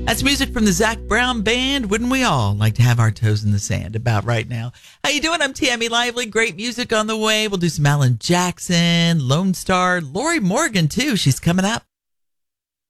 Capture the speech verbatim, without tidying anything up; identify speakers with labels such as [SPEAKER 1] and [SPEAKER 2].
[SPEAKER 1] That's music from the Zac Brown Band. Wouldn't we all like to have our toes in the sand about right now? How you doing? I'm Tammy Lively. Great music on the way. We'll do some Alan Jackson, Lone Star, Lori Morgan too. She's coming up.